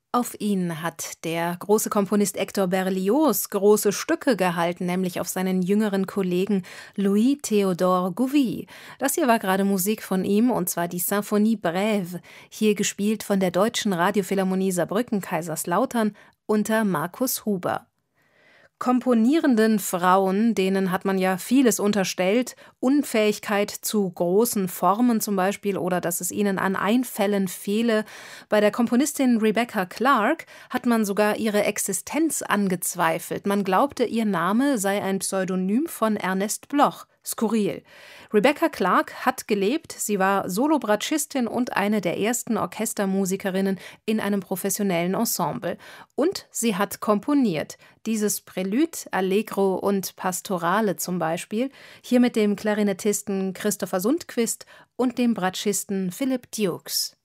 Auf ihn hat der große Komponist Hector Berlioz große Stücke gehalten, nämlich auf seinen jüngeren Kollegen Louis Théodore Gouvi. Das hier war gerade Musik von ihm, und zwar die Symphonie Brève, hier gespielt von der Deutschen Radiophilharmonie Saarbrücken-Kaiserslautern unter Markus Huber. Komponierenden Frauen, denen hat man ja vieles unterstellt, Unfähigkeit zu großen Formen zum Beispiel oder dass es ihnen an Einfällen fehle. Bei der Komponistin Rebecca Clark hat man sogar ihre Existenz angezweifelt. Man glaubte, ihr Name sei ein Pseudonym von Ernest Bloch. Skurril. Rebecca Clark hat gelebt, sie war Solobratschistin und eine der ersten Orchestermusikerinnen in einem professionellen Ensemble. Und sie hat komponiert. Dieses Prelude, Allegro und Pastorale zum Beispiel, hier mit dem Klarinettisten Christopher Sundquist und dem Bratschisten Philip Dukes.